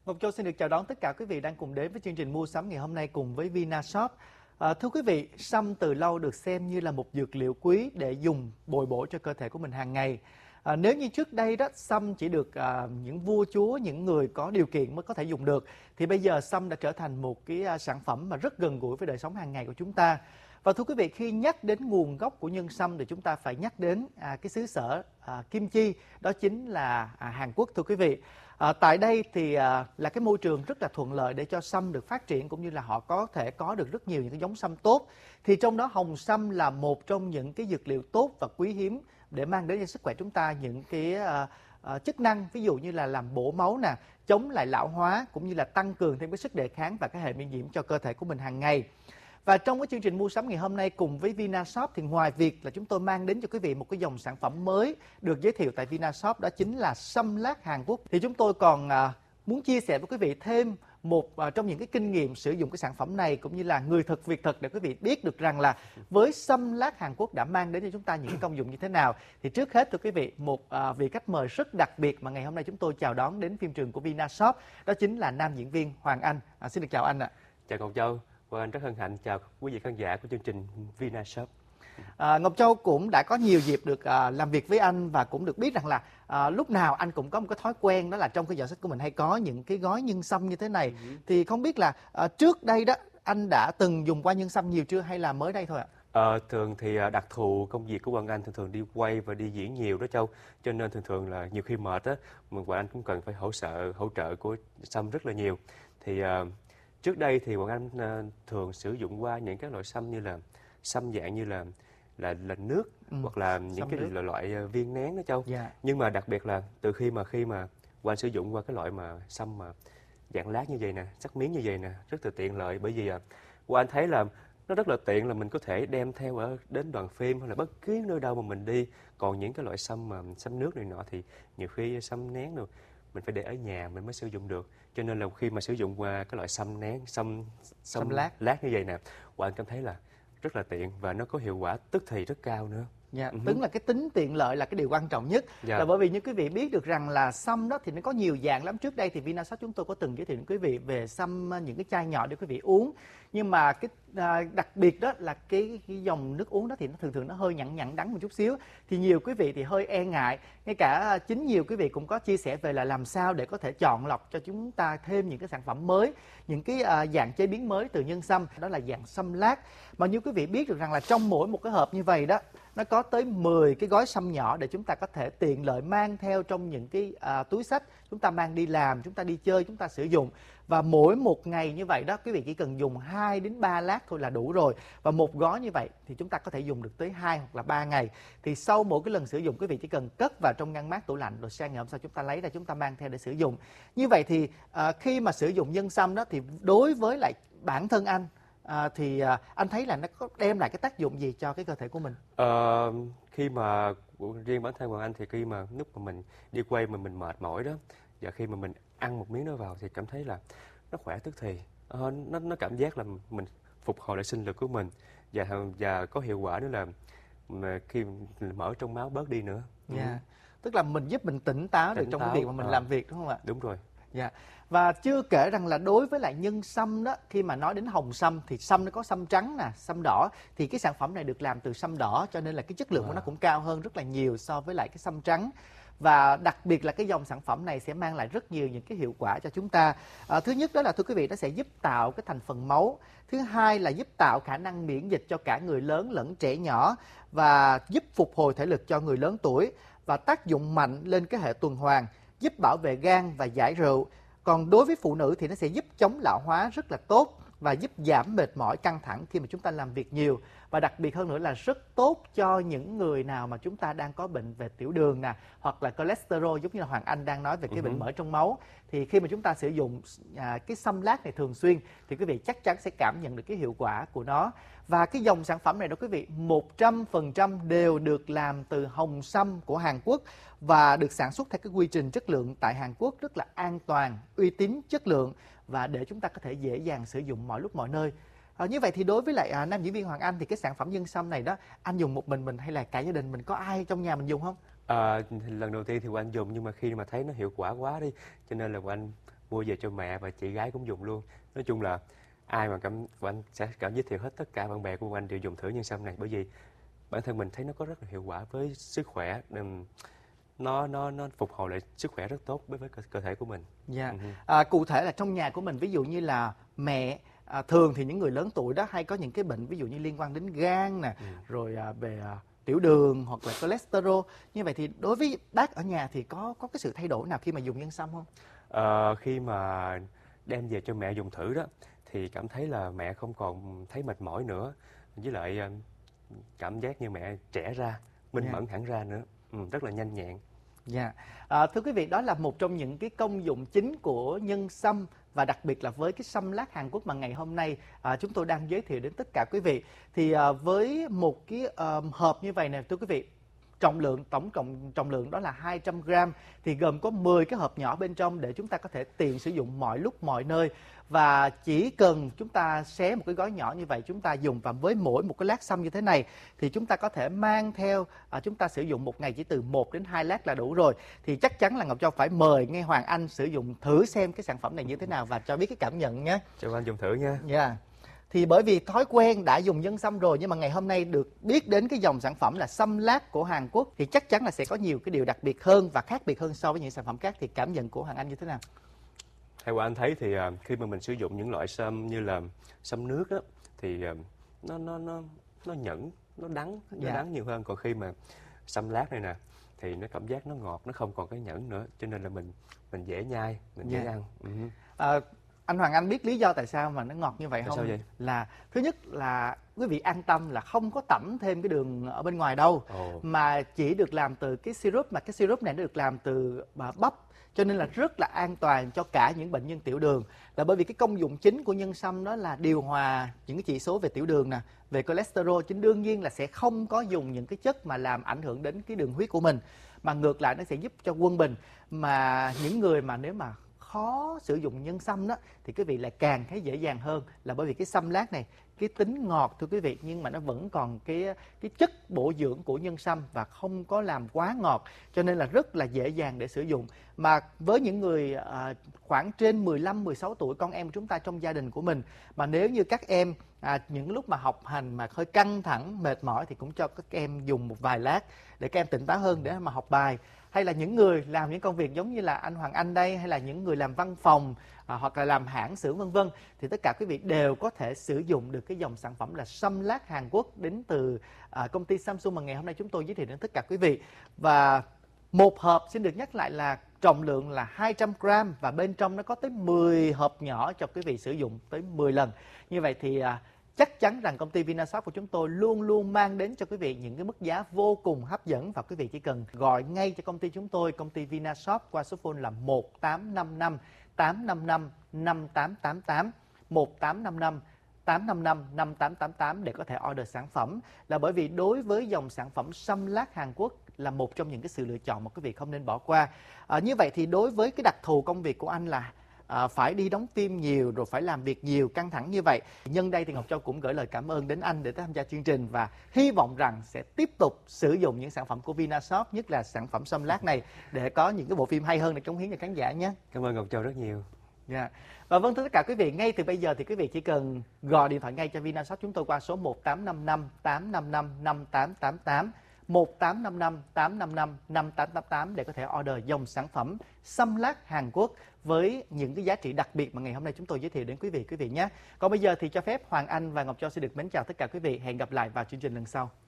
Ngọc Châu xin được chào đón tất cả quý vị đang cùng đến với chương trình mua sắm ngày hôm nay cùng với Vinashop. Thưa quý vị, sâm từ lâu được xem như là một dược liệu quý để dùng bồi bổ cho cơ thể của mình hàng ngày. Nếu như trước đây đó sâm chỉ được những vua chúa, những người có điều kiện mới có thể dùng được, thì bây giờ sâm đã trở thành một cái sản phẩm mà rất gần gũi với đời sống hàng ngày của chúng ta. Và thưa quý vị, khi nhắc đến nguồn gốc của nhân sâm thì chúng ta phải nhắc đến cái xứ sở Kim Chi, đó chính là Hàn Quốc thưa quý vị. Tại đây thì là cái môi trường rất là thuận lợi để cho sâm được phát triển, cũng như là họ có thể có được rất nhiều những cái giống sâm tốt. Thì trong đó hồng sâm là một trong những cái dược liệu tốt và quý hiếm để mang đến cho sức khỏe chúng ta những cái chức năng, ví dụ như là làm bổ máu nè, chống lại lão hóa, cũng như là tăng cường thêm cái sức đề kháng và cái hệ miễn nhiễm cho cơ thể của mình hàng ngày. Và trong cái chương trình mua sắm ngày hôm nay cùng với Vinashop thì ngoài việc là chúng tôi mang đến cho quý vị một cái dòng sản phẩm mới được giới thiệu tại Vinashop, đó chính là sâm lát Hàn Quốc, thì chúng tôi còn muốn chia sẻ với quý vị thêm một trong những cái kinh nghiệm sử dụng cái sản phẩm này, cũng như là người thực việc thực để quý vị biết được rằng là với sâm lát Hàn Quốc đã mang đến cho chúng ta những cái công dụng như thế nào. Thì trước hết thưa quý vị, một vị khách mời rất đặc biệt mà ngày hôm nay chúng tôi chào đón đến phim trường của Vinashop, đó chính là nam diễn viên Hoàng Anh. Xin được chào anh ạ. Chào Ngọc Châu. Và anh rất hân hạnh chào quý vị khán giả của chương trình Vinashop. Ngọc Châu cũng đã có nhiều dịp được làm việc với anh và cũng được biết rằng là lúc nào anh cũng có một cái thói quen, đó là trong cái giỏ sách của mình hay có những cái gói nhân sâm như thế này. Thì không biết là trước đây đó anh đã từng dùng qua nhân sâm nhiều chưa hay là mới đây thôi ạ? Thường thì đặc thù công việc của Hoàng Anh thường đi quay và đi diễn nhiều đó Châu, cho nên thường là nhiều khi mệt á, mà Hoàng Anh cũng cần phải hỗ trợ của sâm rất là nhiều. Thì trước đây thì Hoàng Anh thường sử dụng qua những các loại sâm như là sâm dạng như là nước hoặc là những cái loại viên nén đó Châu. Nhưng mà đặc biệt là từ khi mà Hoàng Anh sử dụng qua cái loại mà sâm mà dạng lát như vậy nè, sắc miếng như vậy nè, rất là tiện lợi, bởi vì Hoàng Anh thấy là nó rất là tiện, là mình có thể đem theo đến đoàn phim hay là bất cứ nơi đâu mà mình đi. Còn những cái loại sâm nước này nọ thì nhiều khi sâm nén rồi mình phải để ở nhà mình mới sử dụng được, cho nên là khi mà sử dụng qua cái loại sâm lát như vậy nè, Hoàng Anh cảm thấy là rất là tiện và nó có hiệu quả tức thì rất cao nữa. Tức là cái tính tiện lợi là cái điều quan trọng nhất. Là bởi vì như quý vị biết được rằng là sâm đó thì nó có nhiều dạng lắm. Trước đây thì Vinashop chúng tôi có từng giới thiệu đến quý vị về sâm những cái chai nhỏ để quý vị uống. Nhưng mà cái đặc biệt đó là cái dòng nước uống đó thì nó thường nó hơi nhẵn đắng một chút xíu. Thì nhiều quý vị thì hơi e ngại. Ngay cả chính nhiều quý vị cũng có chia sẻ về là làm sao để có thể chọn lọc cho chúng ta thêm những cái sản phẩm mới, những cái dạng chế biến mới từ nhân sâm, đó là dạng sâm lát. Mà như quý vị biết được rằng là trong mỗi một cái hộp như vậy đó, nó có tới 10 cái gói sâm nhỏ để chúng ta có thể tiện lợi mang theo trong những cái túi xách, chúng ta mang đi làm, chúng ta đi chơi, chúng ta sử dụng. Và mỗi một ngày như vậy đó, quý vị chỉ cần dùng 2 đến 3 lát thôi là đủ rồi. Và một gói như vậy thì chúng ta có thể dùng được tới 2 hoặc là 3 ngày. Thì sau mỗi cái lần sử dụng, quý vị chỉ cần cất vào trong ngăn mát tủ lạnh, rồi sang ngày hôm sau chúng ta lấy ra, chúng ta mang theo để sử dụng. Như vậy thì khi mà sử dụng nhân sâm đó thì đối với lại bản thân anh, thì anh thấy là nó có đem lại cái tác dụng gì cho cái cơ thể của mình? Khi mà riêng bản thân Hoàng Anh thì khi mà lúc mà mình đi quay mà mình mệt mỏi đó, và khi mà mình ăn một miếng nó vào thì cảm thấy là nó khỏe tức thì, nó cảm giác là mình phục hồi lại sinh lực của mình, và có hiệu quả nữa là mà khi mình mỡ trong máu bớt đi nữa. Tức là mình giúp mình tỉnh táo được trong cái việc mà mình làm việc, đúng không ạ? Đúng rồi. Và chưa kể rằng là đối với lại nhân sâm đó, khi mà nói đến hồng sâm thì sâm nó có sâm trắng nè, sâm đỏ, thì cái sản phẩm này được làm từ sâm đỏ, cho nên là cái chất lượng của nó cũng cao hơn rất là nhiều so với lại cái sâm trắng. Và đặc biệt là cái dòng sản phẩm này sẽ mang lại rất nhiều những cái hiệu quả cho chúng ta. Thứ nhất đó là thưa quý vị, nó sẽ giúp tạo cái thành phần máu. Thứ hai là giúp tạo khả năng miễn dịch cho cả người lớn lẫn trẻ nhỏ, và giúp phục hồi thể lực cho người lớn tuổi, và tác dụng mạnh lên cái hệ tuần hoàn, giúp bảo vệ gan và giải rượu. Còn đối với phụ nữ thì nó sẽ giúp chống lão hóa rất là tốt và giúp giảm mệt mỏi căng thẳng khi mà chúng ta làm việc nhiều. Và đặc biệt hơn nữa là rất tốt cho những người nào mà chúng ta đang có bệnh về tiểu đường nè, hoặc là cholesterol, giống như là Hoàng Anh đang nói về cái bệnh mỡ trong máu. Thì khi mà chúng ta sử dụng cái sâm lát này thường xuyên thì quý vị chắc chắn sẽ cảm nhận được cái hiệu quả của nó. Và cái dòng sản phẩm này đó quý vị, 100% đều được làm từ hồng sâm của Hàn Quốc và được sản xuất theo cái quy trình chất lượng tại Hàn Quốc rất là an toàn, uy tín, chất lượng, và để chúng ta có thể dễ dàng sử dụng mọi lúc mọi nơi. Như vậy thì đối với lại nam diễn viên Hoàng Anh thì cái sản phẩm nhân sâm này đó, anh dùng một mình hay là cả gia đình mình, có ai trong nhà mình dùng không? Lần đầu tiên thì Hoàng Anh dùng, nhưng mà khi mà thấy nó hiệu quả quá đi, cho nên là Hoàng Anh mua về cho mẹ và chị gái cũng dùng luôn. Nói chung là ai mà anh sẽ giới thiệu hết tất cả bạn bè của anh đều dùng thử nhân sâm này, bởi vì bản thân mình thấy nó có rất là hiệu quả với sức khỏe. Nó phục hồi lại sức khỏe rất tốt với cơ thể của mình. Dạ. Cụ thể là trong nhà của mình, ví dụ như là mẹ, thường thì những người lớn tuổi đó hay có những cái bệnh ví dụ như liên quan đến gan nè, rồi về tiểu đường hoặc là cholesterol. Như vậy thì đối với bác ở nhà thì có cái sự thay đổi nào khi mà dùng nhân sâm không? Khi mà đem về cho mẹ dùng thử đó thì cảm thấy là mẹ không còn thấy mệt mỏi nữa, với lại cảm giác như mẹ trẻ ra, minh mẫn hẳn ra nữa, rất là nhanh nhẹn. Dạ. Thưa quý vị, đó là một trong những cái công dụng chính của nhân sâm, và đặc biệt là với cái sâm lát Hàn Quốc mà ngày hôm nay chúng tôi đang giới thiệu đến tất cả quý vị. Thì với một cái hộp như vậy nè thưa quý vị, tổng cộng trọng lượng đó là 200 gram, thì gồm có 10 cái hộp nhỏ bên trong để chúng ta có thể tiện sử dụng mọi lúc mọi nơi. Và chỉ cần chúng ta xé một cái gói nhỏ như vậy, chúng ta dùng, và với mỗi một cái lát sâm như thế này thì chúng ta có thể mang theo, chúng ta sử dụng một ngày chỉ từ 1 đến 2 lát là đủ rồi. Thì chắc chắn là Ngọc Châu phải mời ngay Hoàng Anh sử dụng thử xem cái sản phẩm này như thế nào và cho biết cái cảm nhận nhé. Cho anh dùng thử nha. Yeah. Thì bởi vì thói quen đã dùng nhân sâm rồi, nhưng mà ngày hôm nay được biết đến cái dòng sản phẩm là sâm lát của Hàn Quốc thì chắc chắn là sẽ có nhiều cái điều đặc biệt hơn và khác biệt hơn so với những sản phẩm khác. Thì cảm nhận của Hoàng Anh như thế nào? Theo anh thấy thì khi mà mình sử dụng những loại sâm như là sâm nước đó thì nó nhẫn, nó đắng nhiều hơn. Còn khi mà sâm lát này nè thì nó cảm giác nó ngọt, nó không còn cái nhẫn nữa, cho nên là mình dễ nhai, mình dễ ăn. Anh Hoàng Anh biết lý do tại sao mà nó ngọt như vậy không? Sao vậy? Là thứ nhất là quý vị an tâm là không có tẩm thêm cái đường ở bên ngoài đâu, mà chỉ được làm từ cái syrup, mà cái syrup này nó được làm từ bắp, cho nên là rất là an toàn cho cả những bệnh nhân tiểu đường. Là bởi vì cái công dụng chính của nhân sâm đó là điều hòa những cái chỉ số về tiểu đường nè, về cholesterol, chứ đương nhiên là sẽ không có dùng những cái chất mà làm ảnh hưởng đến cái đường huyết của mình, mà ngược lại nó sẽ giúp cho quân bình. Mà những người mà nếu mà khó sử dụng nhân sâm đó thì quý vị lại càng thấy dễ dàng hơn, là bởi vì cái sâm lát này cái tính ngọt thưa quý vị, nhưng mà nó vẫn còn cái chất bổ dưỡng của nhân sâm và không có làm quá ngọt, cho nên là rất là dễ dàng để sử dụng. Mà với những người khoảng trên 15-16 tuổi, con em chúng ta trong gia đình của mình, mà nếu như các em những lúc mà học hành mà hơi căng thẳng, mệt mỏi thì cũng cho các em dùng một vài lát để các em tỉnh táo hơn để mà học bài. Hay là những người làm những công việc giống như là anh Hoàng Anh đây, hay là những người làm văn phòng hoặc là làm hãng xưởng vân vân, thì tất cả quý vị đều có thể sử dụng được cái dòng sản phẩm là sâm lát Hàn Quốc đến từ công ty Samsung mà ngày hôm nay chúng tôi giới thiệu đến tất cả quý vị. Và một hộp xin được nhắc lại là trọng lượng là 200 gram, và bên trong nó có tới 10 hộp nhỏ cho quý vị sử dụng tới 10 lần. Như vậy thì chắc chắn rằng công ty Vinashop của chúng tôi luôn luôn mang đến cho quý vị những cái mức giá vô cùng hấp dẫn, và quý vị chỉ cần gọi ngay cho công ty chúng tôi, công ty Vinashop, qua số phone là 1855 855 5888, 1855 855 5888 để có thể order sản phẩm. Là bởi vì đối với dòng sản phẩm sâm lát Hàn Quốc là một trong những cái sự lựa chọn mà quý vị không nên bỏ qua. Như vậy thì đối với cái đặc thù công việc của anh là phải đi đóng phim nhiều, rồi phải làm việc nhiều, căng thẳng như vậy, nhân đây thì Ngọc Châu cũng gửi lời cảm ơn đến anh để tham gia chương trình, và hy vọng rằng sẽ tiếp tục sử dụng những sản phẩm của Vinashop, nhất là sản phẩm sâm lát này, để có những cái bộ phim hay hơn để cống hiến cho khán giả nhé. Cảm ơn Ngọc Châu rất nhiều. Yeah. Và vâng, thưa tất cả quý vị, ngay từ bây giờ thì quý vị chỉ cần gọi điện thoại ngay cho Vinashop chúng tôi qua số 1855 855 5888, 1855 855 5888 để có thể order dòng sản phẩm sâm lát Hàn Quốc với những cái giá trị đặc biệt mà ngày hôm nay chúng tôi giới thiệu đến quý vị nhé. Còn bây giờ thì cho phép Hoàng Anh và Ngọc Châu sẽ được mến chào tất cả quý vị. Hẹn gặp lại vào chương trình lần sau.